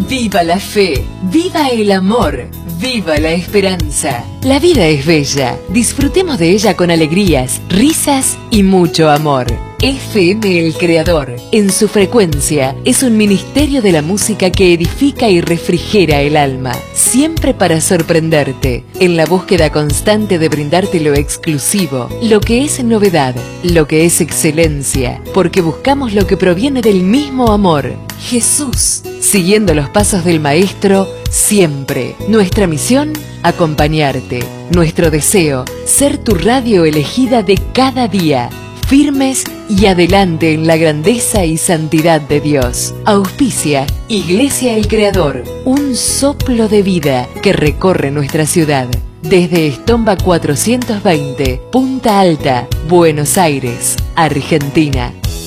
Viva la fe, viva el amor, viva la esperanza. La vida es bella, disfrutemos de ella con alegrías, risas y mucho amor. FM El Creador, en su frecuencia, es un ministerio de la música que edifica y refrigera el alma, siempre para sorprenderte, en la búsqueda constante de brindarte lo exclusivo, lo que es novedad, lo que es excelencia, porque buscamos lo que proviene del mismo amor, Jesús, siguiendo los pasos del Maestro, siempre. Nuestra misión, acompañarte. Nuestro deseo, ser tu radio elegida de cada día. Firmes y adelante en la grandeza y santidad de Dios. Auspicia Iglesia El Creador, un soplo de vida que recorre nuestra ciudad. Desde Estomba 420, Punta Alta, Buenos Aires, Argentina.